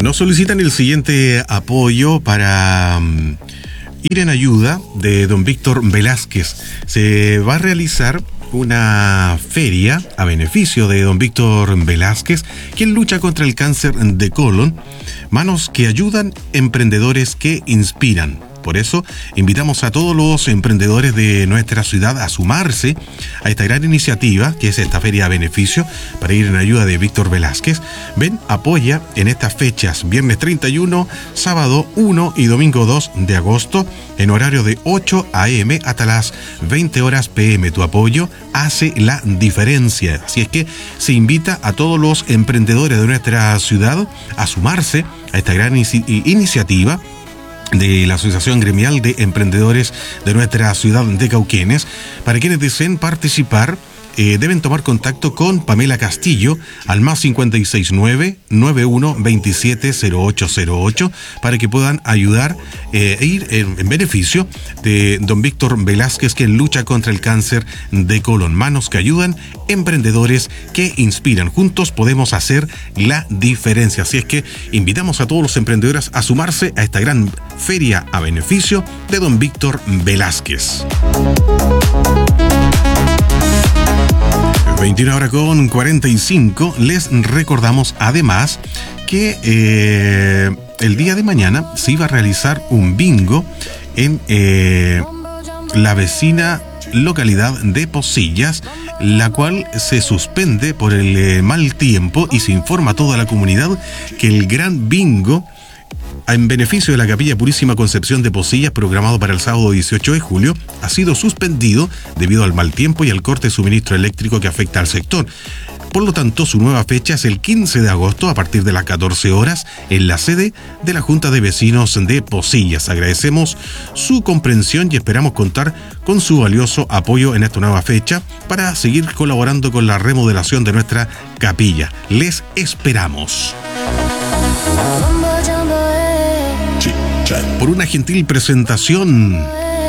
Nos solicitan el siguiente apoyo para ir en ayuda de don Víctor Velázquez. Se va a realizar una feria a beneficio de don Víctor Velázquez, quien lucha contra el cáncer de colon. Manos que ayudan, emprendedores que inspiran. Por eso, invitamos a todos los emprendedores de nuestra ciudad a sumarse a esta gran iniciativa, que es esta feria a beneficio, para ir en ayuda de Víctor Velázquez. Ven, apoya en estas fechas, viernes 31, sábado 1 y domingo 2 de agosto, en horario de 8 a.m. hasta las 20 horas p.m. Tu apoyo hace la diferencia. Así es que se invita a todos los emprendedores de nuestra ciudad a sumarse a esta gran iniciativa de la Asociación Gremial de Emprendedores de nuestra ciudad de Cauquenes. Para quienes deseen participar, deben tomar contacto con Pamela Castillo al más 569-9127-0808 para que puedan ayudar e ir en beneficio de don Víctor Velázquez, quien lucha contra el cáncer de colon. Manos que ayudan, emprendedores que inspiran. Juntos podemos hacer la diferencia. Así es que invitamos a todos los emprendedores a sumarse a esta gran feria a beneficio de don Víctor Velázquez. 21:45. Les recordamos además que el día de mañana se iba a realizar un bingo en la vecina localidad de Posillas, la cual se suspende por el mal tiempo, y se informa a toda la comunidad que el gran bingo en beneficio de la Capilla Purísima Concepción de Posillas, programado para el sábado 18 de julio, ha sido suspendido debido al mal tiempo y al corte de suministro eléctrico que afecta al sector. Por lo tanto, su nueva fecha es el 15 de agosto a partir de las 14 horas en la sede de la Junta de Vecinos de Posillas. Agradecemos su comprensión y esperamos contar con su valioso apoyo en esta nueva fecha para seguir colaborando con la remodelación de nuestra capilla. Les esperamos. Por una gentil presentación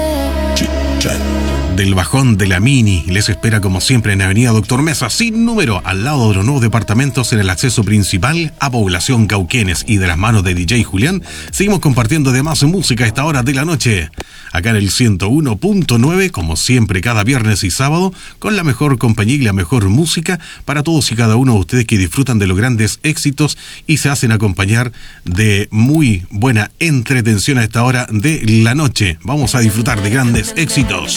del Bajón de la Mini, les espera como siempre en Avenida Doctor Mesa, sin número, al lado de los nuevos departamentos, en el acceso principal a Población Cauquenes. Y de las manos de DJ Julián, seguimos compartiendo de más música a esta hora de la noche, acá en el 101.9, como siempre, cada viernes y sábado, con la mejor compañía y la mejor música para todos y cada uno de ustedes que disfrutan de los grandes éxitos y se hacen acompañar de muy buena entretención a esta hora de la noche. Vamos a disfrutar de grandes éxitos.